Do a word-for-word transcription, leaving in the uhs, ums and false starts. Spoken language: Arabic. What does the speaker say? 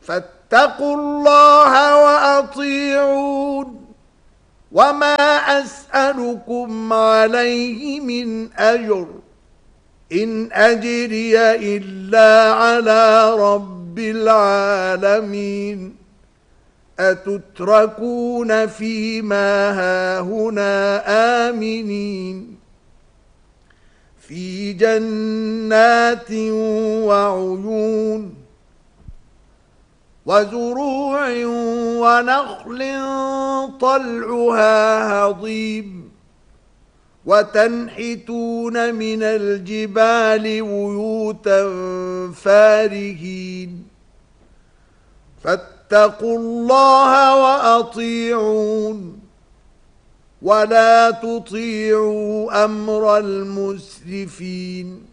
فاتقوا الله وأطيعون وما أسألكم عليه من أجر إن أجري إلا على رب العالمين أتتركون فيما هاهنا آمنين في جنات وعيون وزروع ونخل طلعها هضيم وتنحتون من الجبال بيوتا فارهين فاتقوا الله وأطيعون ولا تطيعوا أمر المسرفين